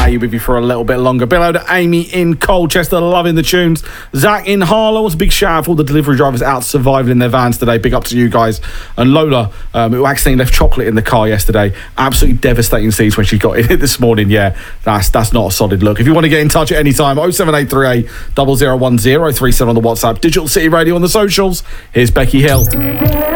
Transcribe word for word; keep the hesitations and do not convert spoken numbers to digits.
stay with you for a little bit longer. Big hello to Amy in Colchester, loving the tunes. Zach in Harlow, what's a big shout out for all the delivery drivers out surviving in their vans today. Big up to you guys. And Lola, um, who accidentally left chocolate in the car yesterday. Absolutely devastating scenes when she got in it this morning. Yeah, that's that's not a solid look. If you want to get in touch at any time, oh seven eight three eight, zero zero one zero three seven on the WhatsApp, Digital City Radio on the socials. Here's Becky Hill.